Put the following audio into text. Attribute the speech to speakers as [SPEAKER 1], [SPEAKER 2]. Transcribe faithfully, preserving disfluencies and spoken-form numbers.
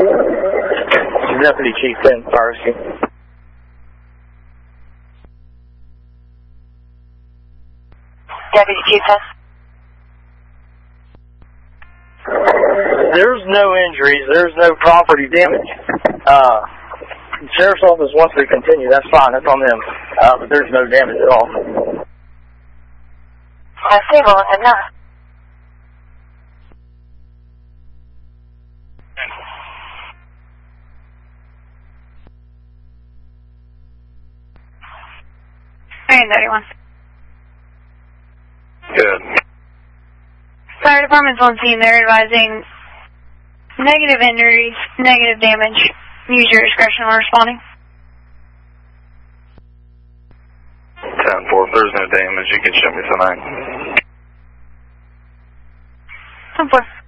[SPEAKER 1] Deputy Chief ten, fire rescue.
[SPEAKER 2] Deputy Chief ten.
[SPEAKER 1] There's no injuries. There's no property damage. Uh, the Sheriff's Office wants to continue. That's fine. That's on them. Uh, but there's no damage at all.
[SPEAKER 2] Uh, stable, and not. nine thirty-one.
[SPEAKER 3] Good.
[SPEAKER 2] Fire department's on scene. They're advising negative injuries, negative damage. Use your discretion when responding.
[SPEAKER 3] ten four, if there's no damage, you can show me tonight.
[SPEAKER 2] ten four.